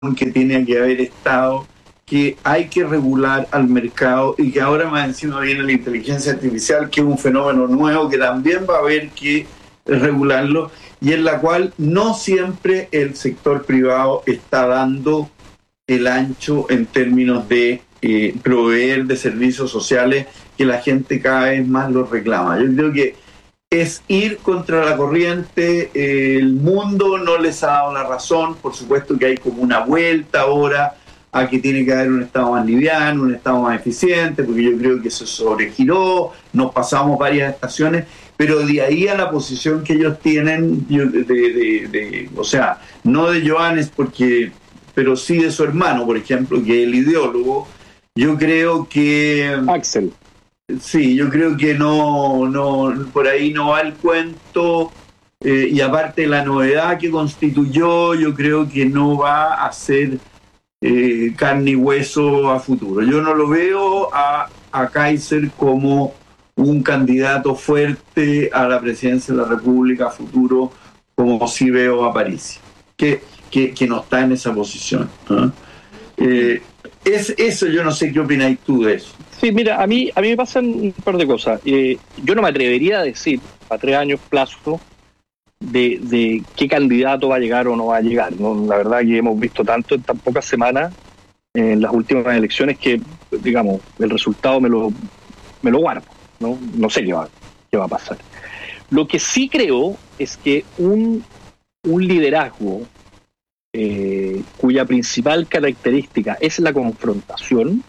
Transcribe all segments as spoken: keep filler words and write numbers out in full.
que tiene que haber estado, que hay que regular al mercado y que ahora más encima viene la inteligencia artificial, que es un fenómeno nuevo que también va a haber que regularlo y en la cual no siempre el sector privado está dando el ancho en términos de eh, proveer de servicios sociales que la gente cada vez más los reclama. Yo creo que es ir contra la corriente, eh, el mundo no les ha dado la razón, por supuesto que hay como una vuelta ahora a que tiene que haber un Estado más liviano, un Estado más eficiente, porque yo creo que se sobregiró, nos pasamos varias estaciones, pero de ahí a la posición que ellos tienen, de, de, de, de, o sea, no de Johannes, porque, pero sí de su hermano, por ejemplo, que es el ideólogo, yo creo que... Axel. Sí, yo creo que no, no por ahí no va el cuento, eh, y aparte la novedad que constituyó, yo creo que no va a ser eh, carne y hueso a futuro. Yo no lo veo a, a Kaiser como un candidato fuerte a la presidencia de la República a futuro, como sí veo a Parisi, que, que, que no está en esa posición, ¿no? Eh, es eso, yo no sé qué opináis tú de eso. Sí, mira, a mí a mí me pasan un par de cosas. Eh, yo no me atrevería a decir, a tres años plazo, de, de qué candidato va a llegar o no va a llegar, ¿no? La verdad que hemos visto tanto en tan pocas semanas, eh, en las últimas elecciones, que, digamos, el resultado me lo, me lo guardo, ¿no? No sé qué va, qué va a pasar. Lo que sí creo es que un, un liderazgo eh, cuya principal característica es la confrontación,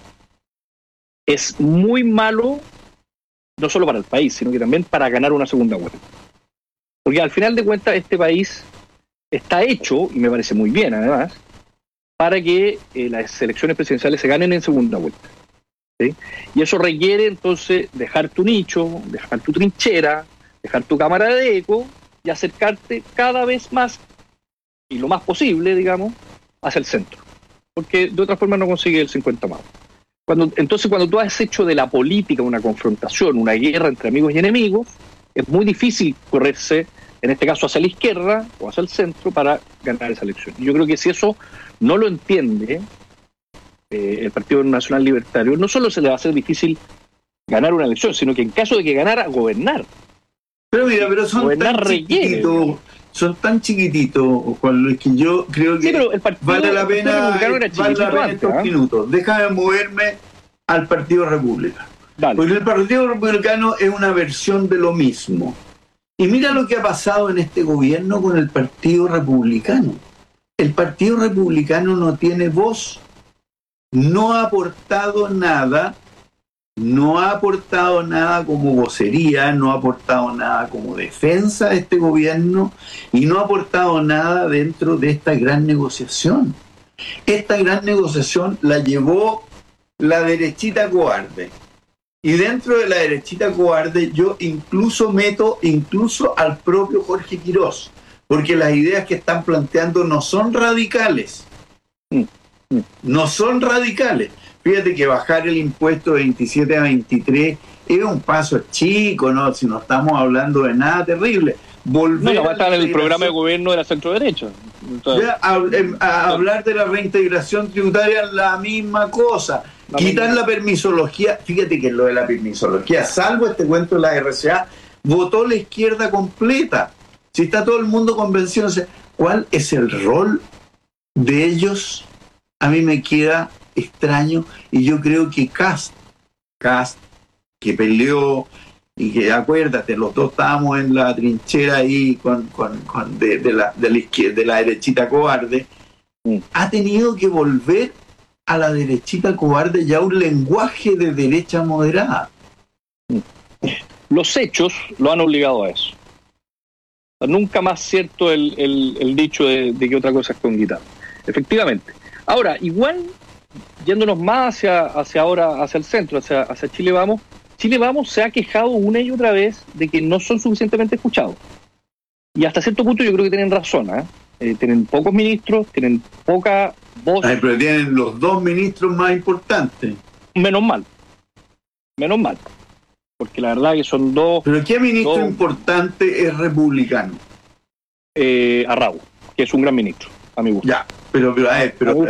es muy malo, no solo para el país, sino que también para ganar una segunda vuelta. Porque al final de cuentas este país está hecho, y me parece muy bien además, para que eh, las elecciones presidenciales se ganen en segunda vuelta, ¿sí? Y eso requiere entonces dejar tu nicho, dejar tu trinchera, dejar tu cámara de eco y acercarte cada vez más, y lo más posible, digamos, hacia el centro. Porque de otra forma no consigue el cincuenta más. Cuando, entonces, cuando tú has hecho de la política una confrontación, una guerra entre amigos y enemigos, es muy difícil correrse, en este caso, hacia la izquierda o hacia el centro para ganar esa elección. Y yo creo que si eso no lo entiende eh, el Partido Nacional Libertario, no solo se le va a hacer difícil ganar una elección, sino que en caso de que ganara, gobernar. Pero mira, pero son gobernar tan requiere, chiquititos, son tan chiquititos, Juan Luis, que yo creo que sí, pero el partido, vale la pena, era vale la pena antes, estos ¿eh? minutos. Déjame moverme al Partido Republicano. Dale. Porque el Partido Republicano es una versión de lo mismo. Y mira lo que ha pasado en este gobierno con el Partido Republicano. El Partido Republicano no tiene voz, no ha aportado nada, no ha aportado nada como vocería, no ha aportado nada como defensa de este gobierno y no ha aportado nada dentro de esta gran negociación. Esta gran negociación la llevó la derechita cobarde. Y dentro de la derechita cobarde yo incluso meto incluso al propio Jorge Quirós, porque las ideas que están planteando no son radicales. No son radicales. Fíjate que bajar el impuesto de veintisiete a veintitrés es un paso chico, ¿no? Si no estamos hablando de nada terrible. Volver no, no va a estar en el programa de gobierno de la centro derecha. Entonces, a, a, a hablar de la reintegración tributaria es la misma cosa. La Quitar misma. La permisología, fíjate que lo de la permisología, salvo este cuento de la R C A, votó la izquierda completa. Si está todo el mundo convencido, ¿cuál es el rol de ellos? A mí me queda extraño, y yo creo que Kast, Kast, que peleó, y que acuérdate, los dos estábamos en la trinchera ahí con, con, con de, de, la, de, la izquierda, de la derechita cobarde, mm. ha tenido que volver a la derechita cobarde ya un lenguaje de derecha moderada. Los hechos lo han obligado a eso. Nunca más cierto el, el, el dicho de, de que otra cosa es con guitarra. Efectivamente. Ahora, igual, yéndonos más hacia, hacia ahora, hacia el centro, hacia, hacia Chile Vamos, Chile Vamos se ha quejado una y otra vez de que no son suficientemente escuchados. Y hasta cierto punto yo creo que tienen razón, ¿eh? Eh, tienen pocos ministros, tienen poca voz. Ay, pero tienen los dos ministros más importantes. Menos mal. Menos mal. Porque la verdad que son dos... ¿Pero qué ministro dos, importante es republicano? Eh, Arrau, que es un gran ministro, a mi gusto. Ya. Pero, pero, a ver, pero